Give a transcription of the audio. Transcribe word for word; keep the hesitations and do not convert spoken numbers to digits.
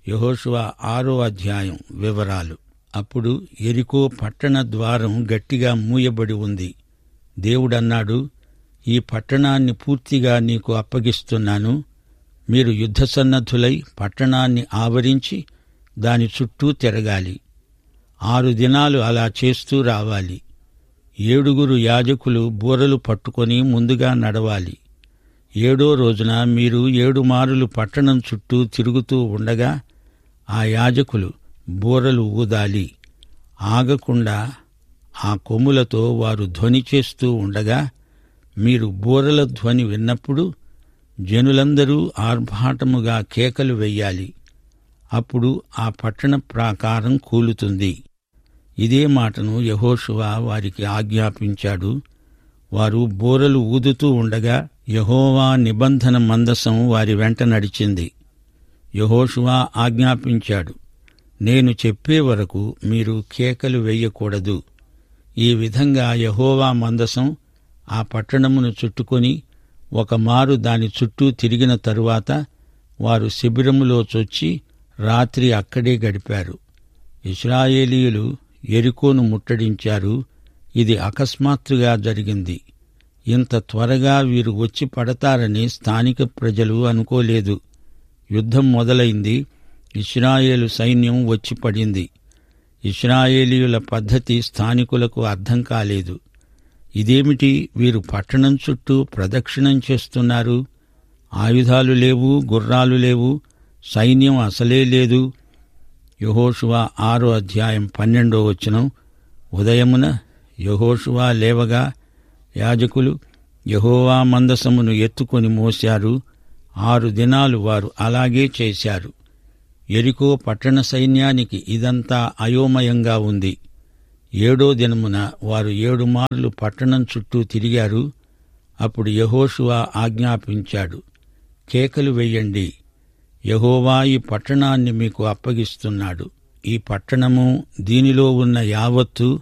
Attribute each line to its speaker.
Speaker 1: యెహోషువ ఆరో అధ్యాయం వివరాలు. అప్పుడు యెరికో పట్టణ ద్వారం గట్టిగా మూయబడి ఉంది. దేవుడన్నాడు, ఈ పట్టణాన్ని పూర్తిగా నీకు అప్పగిస్తున్నాను. మీరు యుద్ధసన్నద్ధులై పట్టణాన్ని ఆవరించి దాని చుట్టూ తిరగాలి. ఆరు దినాలు అలా చేస్తూ రావాలి. ఏడుగురు యాజకులు బూరలు పట్టుకొని ముందుగా నడవాలి. ఏడో రోజున మీరు ఏడు మారులు పట్టణం చుట్టూ తిరుగుతూ ఉండగా ఆ యాజకులు బూరలు ఊదాలి. ఆగకుండా ఆ కొమ్ములతో వారు ధ్వని చేస్తూ ఉండగా మీరు బూరల ధ్వని విన్నప్పుడు జనులందరూ ఆర్భాటముగా కేకలు వెయ్యాలి. అప్పుడు ఆ పట్టణ ప్రాకారం కూలుతుంది. ఇదే మాటను యెహోషువ వారికి ఆజ్ఞాపించాడు. వారు బూరలు ఊదుతూ ఉండగా యెహోవా నిబంధన మందసం వారి వెంట నడిచింది. యెహోషువ ఆజ్ఞాపించాడు, నేను చెప్పే వరకు మీరు కేకలు వెయ్యకూడదు. ఈ విధంగా యెహోవా మందసం ఆ పట్టణమును చుట్టుకొని ఒకమారు దాని చుట్టూ తిరిగిన తరువాత వారు శిబిరములో చొచ్చి రాత్రి అక్కడే గడిపారు. ఇశ్రాయేలీయులు యెరికోను ముట్టడించారు. ఇది అకస్మాత్తుగా జరిగింది. ఇంత త్వరగా వీరు వచ్చి పడతారని స్థానిక ప్రజలు అనుకోలేదు. యుద్ధం మొదలైంది. ఇశ్రాయేలు సైన్యం వచ్చి పడింది. ఇశ్రాయేలీయుల పద్ధతి స్థానికులకు అర్థం కాలేదు. ఇదేమిటి, వీరు పట్టణం చుట్టూ ప్రదక్షిణం చేస్తున్నారు? ఆయుధాలు లేవు, గుర్రాలు లేవు, సైన్యం అసలే లేదు. యెహోషువ ఆరో అధ్యాయం పన్నెండో వచనం. ఉదయమున యెహోషువ లేవగా యాజకులు యెహోవా మందసమును ఎత్తుకొని మోశారు. ఆరు దినాలు వారు అలాగే చేశారు. యెరికో పట్టణ సైన్యానికి ఇదంతా అయోమయంగా ఉంది. ఏడో దినమున వారు ఏడు మార్లు పట్టణం చుట్టూ తిరిగారు. అప్పుడు యెహోషువ ఆజ్ఞాపించాడు, కేకలు వెయ్యండి. యెహోవా ఈ పట్టణాన్ని మీకు అప్పగిస్తున్నాడు. ఈ పట్టణము, దీనిలో ఉన్న యావత్తు